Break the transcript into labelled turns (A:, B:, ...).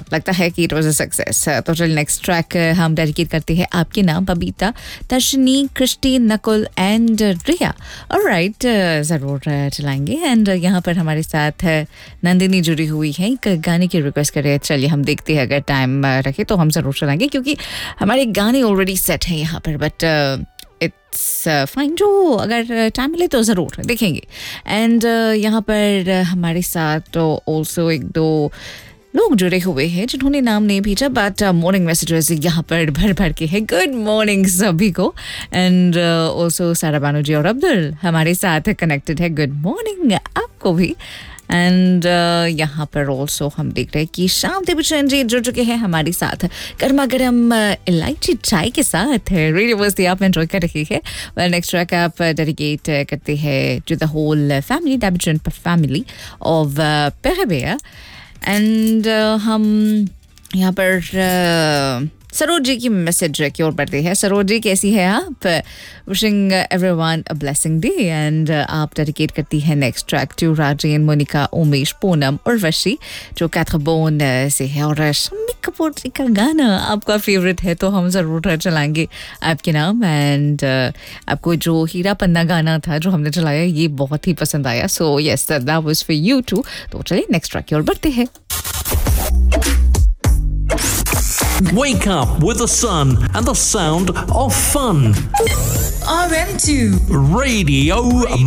A: लगता है कि इट वाज अ सक्सेस. तो चलिए नेक्स्ट ट्रैक हम डेडिकेट करते हैं आपके नाम Babita, तर्शनी, Christie, Nakul and Riya. Alright, ज़रूर चलाएंगे. एंड यहाँ पर हमारे साथ नंदिनी जुड़ी हुई है, एक गाने की रिक्वेस्ट करे. चलिए हम देखते हैं, अगर टाइम रखे तो हम ज़रूर चलाएंगे क्योंकि हमारे गाने ऑलरेडी सेट हैं यहाँ पर. बट इट्स फाइन, जो अगर टाइम मिले तो ज़रूर देखेंगे. एंड यहाँ पर हमारे साथ तो ऑल्सो एक दो लोग जुड़े हुए हैं जिन्होंने नाम नहीं भेजा, बट मॉर्निंग मैसेजेस यहाँ पर भर भर के हैं. गुड मॉर्निंग सभी को. एंड ऑल्सो सारा बानू जी और अब्दुल हमारे साथ कनेक्टेड है. गुड मॉर्निंग आपको भी. एंड यहाँ पर ऑल्सो हम देख रहे हैं कि श्याम देवचंद जी जुड़ चुके हैं हमारे साथ गर्मा गर्म इलायची चाय के साथ. रेडियो मस्ती आप एंजॉय कर रही है. वेल, नेक्स्ट ट्रैक आप डेडिकेट करते हैं to the whole family, Devchand family of पेरेबिया. And हम यहाँ पर सरोज जी की मैसेज की ओर बढ़ते हैं. सरोज जी, कैसी है आप? Wishing everyone a blessing day. And आप डेडिकेट करती हैं next track to Rajen, Monika, Umesh, Poonam और वशी जो कैथबोन से है. और शम्मी कपूर जी का गाना आपका फेवरेट है तो हम ज़रूर चलाएंगे आपके नाम. एंड आपको जो हीरा पन्ना गाना था जो हमने चलाया, ये बहुत ही पसंद आया. So yes, that was for you to. तो चलिए नेक्स्ट ट्रैक की ओर बढ़ते हैं.
B: Wake up with the sun and the sound of fun.
C: RM2
B: Radio